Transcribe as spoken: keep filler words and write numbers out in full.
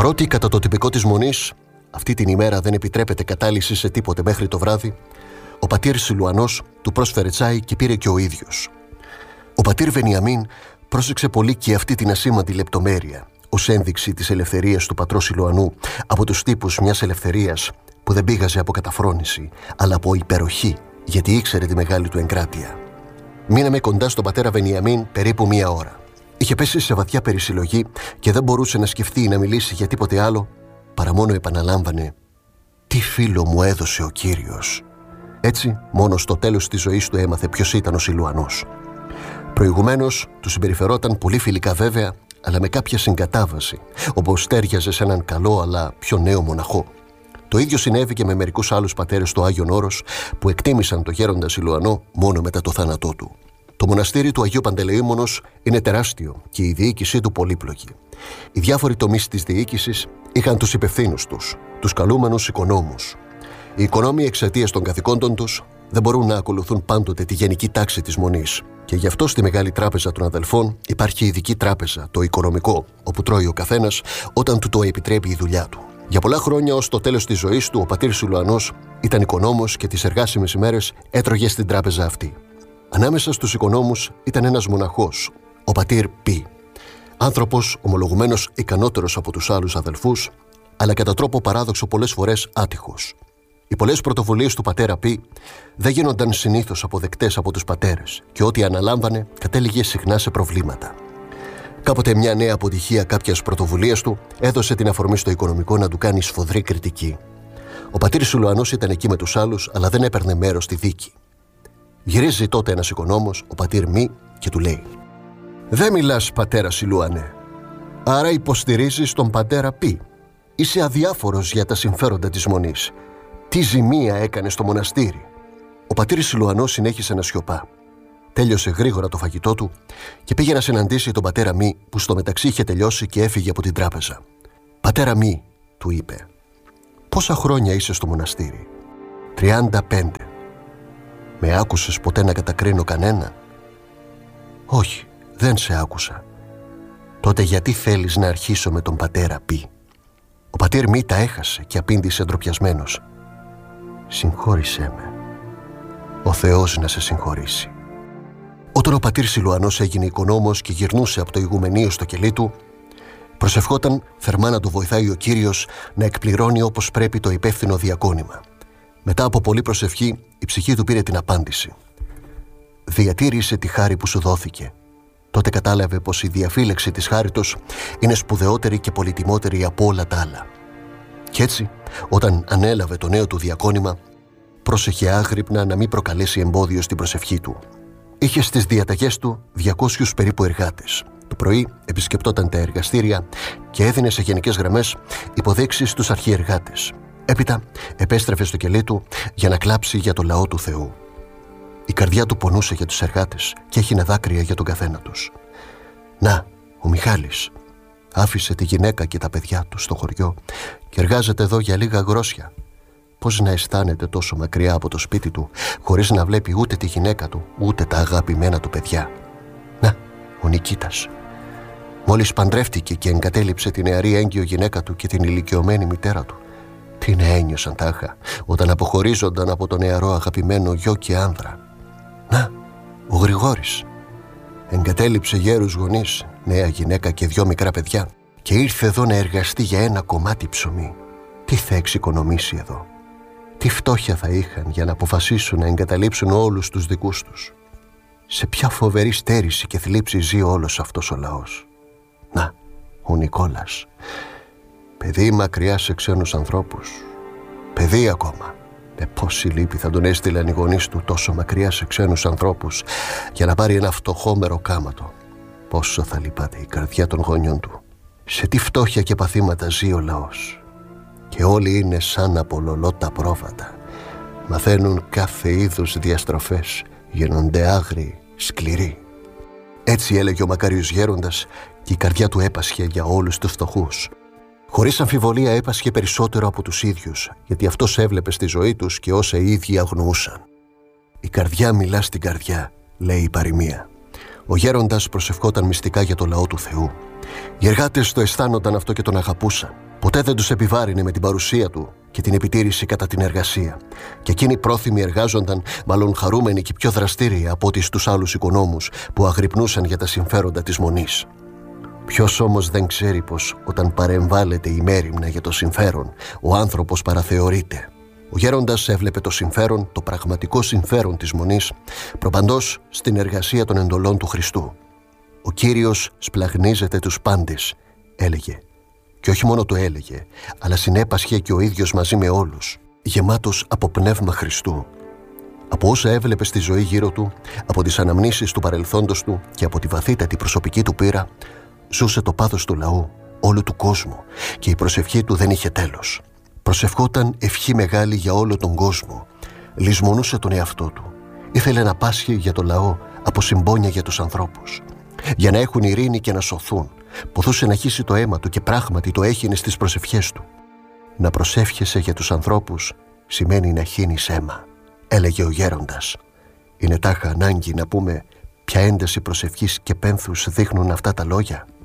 Παρότι κατά το τυπικό της Μονής αυτή την ημέρα δεν επιτρέπεται κατάλυση σε τίποτε μέχρι το βράδυ, ο πατήρ Σιλουανός του πρόσφερε τσάι και πήρε και ο ίδιος. Ο πατήρ Βενιαμίν πρόσεξε πολύ και αυτή την ασήμαντη λεπτομέρεια ως ένδειξη της ελευθερίας του πατρός Σιλουανού από τους τύπους μιας ελευθερίας που δεν πήγαζε από καταφρόνηση, αλλά από υπεροχή, γιατί ήξερε τη μεγάλη του εγκράτεια. Μείναμε κοντά στον πατέρα Βενιαμίν περίπου μία ώρα. Είχε πέσει σε βαθιά περισυλλογή και δεν μπορούσε να σκεφτεί ή να μιλήσει για τίποτε άλλο, παρά μόνο επαναλάμβανε «Τι φίλο μου έδωσε ο Κύριος». Έτσι, μόνο στο τέλος της ζωής του έμαθε ποιος ήταν ο Σιλουανός. Προηγουμένως, του συμπεριφερόταν πολύ φιλικά βέβαια, αλλά με κάποια συγκατάβαση, όπως τέριαζε σε έναν καλό αλλά πιο νέο μοναχό. Το ίδιο συνέβη και με μερικούς άλλους πατέρες στο Άγιον Όρος που εκτίμησαν το γέροντα Σιλουανό μόνο μετά το θάνατό του. Το μοναστήρι του Αγίου Παντελεήμονος είναι τεράστιο και η διοίκησή του πολύπλοκη. Οι διάφοροι τομείς της διοίκησης είχαν τους υπευθύνους τους, τους καλούμενους οικονόμους. Οι οικονόμοι εξαιτίας των καθηκόντων τους δεν μπορούν να ακολουθούν πάντοτε τη γενική τάξη της Μονής. Και γι' αυτό στη Μεγάλη Τράπεζα των Αδελφών υπάρχει ειδική τράπεζα, το οικονομικό, όπου τρώει ο καθένας όταν του το επιτρέπει η δουλειά του. Για πολλά χρόνια, ως το τέλος της ζωής του, ο πατήρ Σιλουανός ήταν οικονόμος και τις εργάσιμες ημέρες έτρωγε στην τράπεζα αυτή. Ανάμεσα στους οικονόμους ήταν ένας μοναχός, ο πατήρ Πι. Άνθρωπος ομολογουμένος ικανότερος από τους άλλους αδελφούς, αλλά κατά τρόπο παράδοξο πολλές φορές άτυχος. Οι πολλές πρωτοβουλίες του πατέρα Πι δεν γίνονταν συνήθως αποδεκτές από τους πατέρες και ό,τι αναλάμβανε κατέληγε συχνά σε προβλήματα. Κάποτε μια νέα αποτυχία κάποιας πρωτοβουλίας του έδωσε την αφορμή στο οικονομικό να του κάνει σφοδρή κριτική. Ο πατήρ Σιλουανός ήταν εκεί με τους άλλους, αλλά δεν έπαιρνε μέρος στη δίκη. Γυρίζει τότε ένας οικονόμος, ο πατήρ Μη, και του λέει: «Δεν μιλάς, πατέρα Σιλουανέ. Άρα υποστηρίζεις τον πατέρα Πι. Είσαι αδιάφορος για τα συμφέροντα της Μονής. Τι ζημία έκανε στο μοναστήρι». Ο πατήρ Σιλουανός συνέχισε να σιωπά. Τέλειωσε γρήγορα το φαγητό του και πήγε να συναντήσει τον πατέρα Μη, που στο μεταξύ είχε τελειώσει και έφυγε από την τράπεζα. «Πατέρα Μη», του είπε, «πόσα χρόνια είσαι στο μοναστήρι?» «Τριάντα πέντε». «Με άκουσες ποτέ να κατακρίνω κανένα?» «Όχι, δεν σε άκουσα». «Τότε γιατί θέλεις να αρχίσω με τον πατέρα Πι?» Ο πατήρ Μη τα έχασε και απήντησε ντροπιασμένος: «Συγχώρησέ με. Ο Θεός να σε συγχωρήσει». Όταν ο πατήρ Σιλουανός έγινε οικονόμος και γυρνούσε από το ηγουμενείο στο κελί του, προσευχόταν θερμά να το βοηθάει ο Κύριος να εκπληρώνει όπως πρέπει το υπεύθυνο διακόνημα. Μετά από πολλή προσευχή, η ψυχή του πήρε την απάντηση. «Διατήρησε τη χάρη που σου δόθηκε». Τότε κατάλαβε πως η διαφύλαξη της χάριτος είναι σπουδαιότερη και πολυτιμότερη από όλα τα άλλα. Κι έτσι, όταν ανέλαβε το νέο του διακόνημα, πρόσεχε άγρυπνα να μην προκαλέσει εμπόδιο στην προσευχή του. Είχε στις διαταγές του διακόσιους περίπου εργάτες. Το πρωί επισκεπτόταν τα εργαστήρια και έδινε σε γενικές γραμμές υποδείξεις στους αρχιεργάτες. Έπειτα επέστρεφε στο κελί του για να κλάψει για το λαό του Θεού. Η καρδιά του πονούσε για τους εργάτες και έχινε δάκρυα για τον καθένα τους. Να, ο Μιχάλης άφησε τη γυναίκα και τα παιδιά του στο χωριό και εργάζεται εδώ για λίγα γρόσια. Πώς να αισθάνεται τόσο μακριά από το σπίτι του, χωρίς να βλέπει ούτε τη γυναίκα του, ούτε τα αγαπημένα του παιδιά. Να, ο Νικήτας. Μόλις παντρεύτηκε και εγκατέλειψε τη νεαρή έγκυο γυναίκα του και την ηλικιωμένη μητέρα του. Τι να ένιωσαν τάχα όταν αποχωρίζονταν από το νεαρό αγαπημένο γιο και άνδρα. Να, ο Γρηγόρης. Εγκατέλειψε γέρους γονείς, νέα γυναίκα και δυο μικρά παιδιά και ήρθε εδώ να εργαστεί για ένα κομμάτι ψωμί. Τι θα εξοικονομήσει εδώ? Τι φτώχεια θα είχαν για να αποφασίσουν να εγκαταλείψουν όλους τους δικούς τους? Σε ποια φοβερή στέρηση και θλίψη ζει όλος αυτός ο λαός. Να, ο Νικόλας. Παιδί μακριά σε ξένους ανθρώπους. Παιδί ακόμα. Με πόση λύπη θα τον έστειλαν οι γονείς του τόσο μακριά σε ξένους ανθρώπους για να πάρει ένα φτωχό μεροκάματο. Πόσο θα λυπάται η καρδιά των γονιών του. Σε τι φτώχεια και παθήματα ζει ο λαός. Και όλοι είναι σαν απολολότα πρόβατα. Μαθαίνουν κάθε είδους διαστροφές. Γίνονται άγριοι, σκληροί. Έτσι έλεγε ο μακάριος γέροντας και η καρδιά του έπασχε για όλους τους φτωχούς. Χωρίς αμφιβολία έπασχε περισσότερο από τους ίδιους, γιατί αυτός έβλεπε στη ζωή τους και όσα οι ίδιοι αγνοούσαν. «Η καρδιά μιλά στην καρδιά», λέει η παροιμία. Ο γέροντας προσευχόταν μυστικά για το λαό του Θεού. Οι εργάτες το αισθάνονταν αυτό και τον αγαπούσαν. Ποτέ δεν τους επιβάρυνε με την παρουσία του και την επιτήρηση κατά την εργασία. Και εκείνοι πρόθυμοι εργάζονταν, μάλλον χαρούμενοι και πιο δραστήριοι από ό,τι στους άλλους οικονόμους που αγρυπνούσαν για τα συμφέροντα της Μονής. Ποιος όμως δεν ξέρει πως όταν παρεμβάλλεται η μέριμνα για το συμφέρον, ο άνθρωπος παραθεωρείται. Ο γέροντας έβλεπε το συμφέρον, το πραγματικό συμφέρον της Μονής, προπαντός στην εργασία των εντολών του Χριστού. «Ο Κύριος σπλαγνίζεται τους πάντες», έλεγε. Και όχι μόνο το έλεγε, αλλά συνέπασχε και ο ίδιος μαζί με όλους, γεμάτος από πνεύμα Χριστού. Από όσα έβλεπε στη ζωή γύρω του, από τις αναμνήσεις του παρελθόντος του και από τη βαθύτατη προσωπική του πείρα, ζούσε το πάθος του λαού, όλου του κόσμου, και η προσευχή του δεν είχε τέλος. Προσευχόταν ευχή μεγάλη για όλο τον κόσμο. Λησμονούσε τον εαυτό του. Ήθελε να πάσχει για το λαό από συμπόνια για τους ανθρώπους. Για να έχουν ειρήνη και να σωθούν. Ποθούσε να χύσει το αίμα του και πράγματι το έχινε στις προσευχές του. Να προσεύχεσαι για τους ανθρώπους σημαίνει να χύνεις αίμα, έλεγε ο γέροντας. Είναι τάχα ανάγκη να πούμε ποια ένταση προσευχής και πένθους δείχνουν αυτά τα λόγια.